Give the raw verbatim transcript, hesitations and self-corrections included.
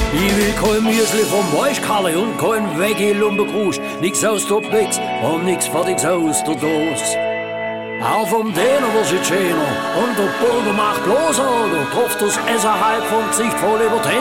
Ich will kein Müsli vom Weichkalle und kein Veggie-Lumpenkrust. Nix aus der Pix und nix fertiges aus der Dose. Auch vom Däner wird es schöner und der Burger macht bloßer. Der tropft das Essen halb vom Gesicht voll über die Hände.